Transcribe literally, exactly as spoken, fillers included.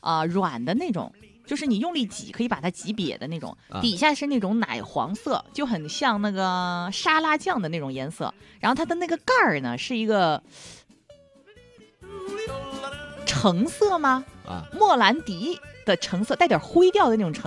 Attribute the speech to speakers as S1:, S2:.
S1: 啊、呃、软的那种，就是你用力挤可以把它挤瘪的那种，
S2: 啊、
S1: 底下是那种奶黄色，就很像那个沙拉酱的那种颜色。然后它的那个盖儿呢是一个橙色吗？
S2: 啊，
S1: 莫兰迪的橙色，带点灰调的那种橙。